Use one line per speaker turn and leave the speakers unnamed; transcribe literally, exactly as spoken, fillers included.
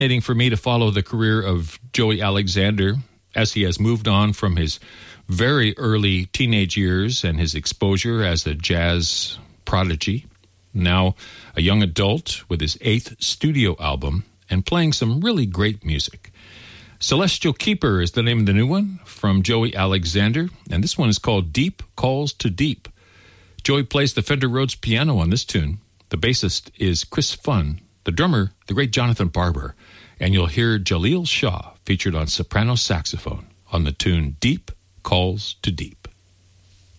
Fascinating for me to follow the career of Joey Alexander as he has moved on from his very early teenage years and his exposure as a jazz prodigy. Now a young adult with his eighth studio album and playing some really great music. Celestial Keeper is the name of the new one from Joey Alexander, and this one is called Deep Calls to Deep. Joey plays the Fender Rhodes piano on this tune. The bassist is Chris Funn, the drummer, the great Jonathan Barber, and you'll hear Jaleel Shaw featured on soprano saxophone on the tune Deep Calls to Deep.